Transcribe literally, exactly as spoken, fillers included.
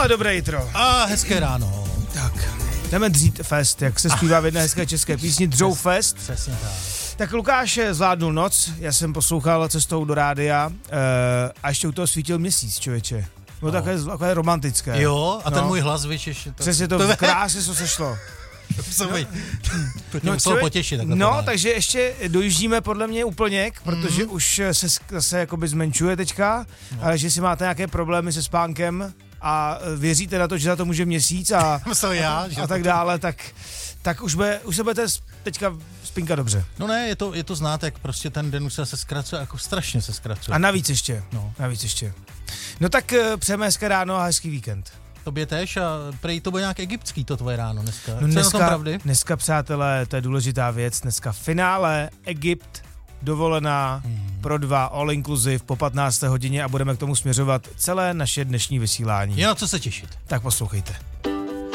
Ale dobré jitro. A hezké ráno. Tak, jdeme dřít fest, jak se zpívá v jedné hezké české písni, Dřou fest. Přesně tak. Tak Lukáš zvládnul noc, já jsem poslouchal cestou do rádia uh, a ještě u toho svítil měsíc, člověče. Bylo no. takové, takové romantické. Jo, a ten no. můj hlas, víš, ještě to... Přesně to, to krásně se sešlo. To, no. to tě no, muselo člověk, potěšit. No, to takže ještě dojíždíme podle mě úplněk, protože mm. už se zase jakoby zmenšuje teďka, no. ale že si máte nějaké problémy se spánkem a věříte na to, že za to může měsíc a, já, a, a tak dále, tak, tak už, bude, už se budete teďka spinkat dobře. No ne, je to, je to znát, jak prostě ten den už se zkracuje, jako strašně se zkracuje. A navíc ještě, no. navíc ještě. No tak přejeme hezké ráno a hezký víkend. Tobě tež a prej to bude nějak egyptský to tvoje ráno dneska. No dneska, Co je na tom pravdy? Dneska, přátelé, to je důležitá věc, dneska finále, Egypt, dovolená hmm. pro dva, all inclusive po patnácté hodině a budeme k tomu směřovat celé naše dnešní vysílání. Je na co se těšit. Tak poslouchejte.